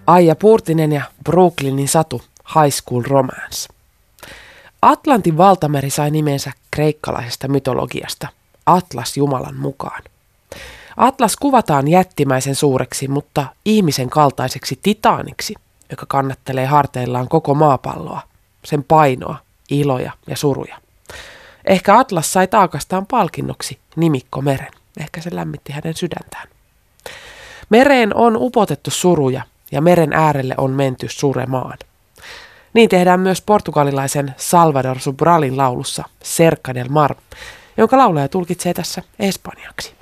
Aija Puurtinen ja Brooklynin satu High School Romance. Atlantin valtameri sai nimensä kreikkalaisesta mytologiasta, Atlas Jumalan mukaan. Atlas kuvataan jättimäisen suureksi, mutta ihmisen kaltaiseksi titaaniksi, joka kannattelee harteillaan koko maapalloa, sen painoa, iloja ja suruja. Ehkä Atlas sai taakastaan palkinnoksi nimikko meren. Ehkä se lämmitti hänen sydäntään. Mereen on upotettu suruja ja meren äärelle on menty suremaan. Niin tehdään myös portugalilaisen Salvador Sobralin laulussa Cerca del Mar, jonka laulaja tulkitsee tässä espanjaksi.